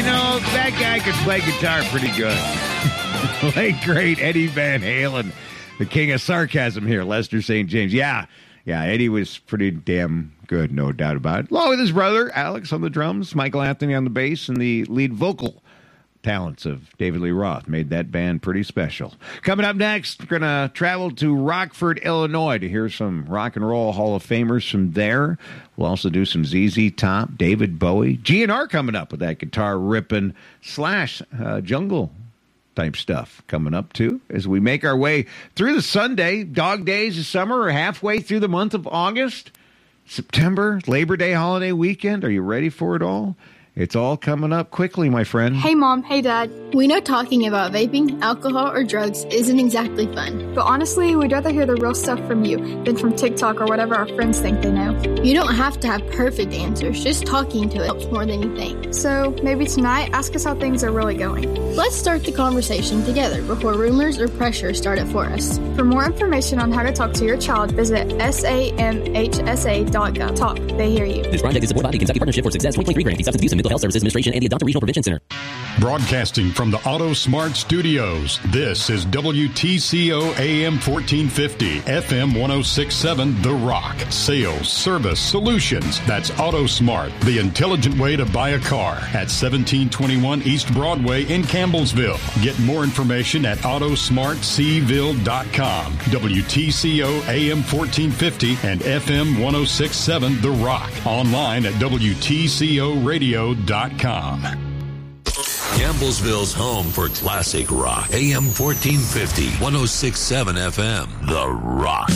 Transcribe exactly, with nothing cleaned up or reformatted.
You know, that guy could play guitar pretty good. Late, great Eddie Van Halen, the king of sarcasm here, Lester Saint James. Yeah, yeah, Eddie was pretty damn good, no doubt about it. Along with his brother, Alex, on the drums, Michael Anthony on the bass, and the lead vocal talents of David Lee Roth made that band pretty special. Coming up next, we're going to travel to Rockford, Illinois to hear some rock and roll Hall of Famers from there. We'll also do some Z Z Top, David Bowie. G N R coming up with that guitar ripping slash uh, jungle type stuff coming up too as we make our way through the Sunday. Dog days of summer are halfway through the month of August. September, Labor Day holiday weekend. Are you ready for it all? It's all coming up quickly, my friend. Hey, Mom. Hey, Dad. We know talking about vaping, alcohol, or drugs isn't exactly fun. But honestly, we'd rather hear the real stuff from you than from TikTok or whatever our friends think they know. You don't have to have perfect answers. Just talking to it helps more than you think. So maybe tonight, ask us how things are really going. Let's start the conversation together before rumors or pressure start it for us. For more information on how to talk to your child, visit S A M H S A dot gov. Talk. They hear you. This project is supported by the Kentucky Partnership for Success twenty twenty-three grant, the Substance Abuse and Mental Health Services Administration, and the Adopter Regional Prevention Center. Broadcasting from the Auto Smart Studios, this is W T C O A M fourteen fifty, F M ten sixty-seven, The Rock. Sales, service, solutions. That's Auto Smart, the intelligent way to buy a car at seventeen twenty-one East Broadway in Campbellsville. Get more information at auto smart c ville dot com. W T C O A M fourteen fifty and F M ten sixty-seven, The Rock. Online at W T C O radio dot com. Campbellsville's home for classic rock. A M fourteen fifty, ten sixty-seven F M, The Rock.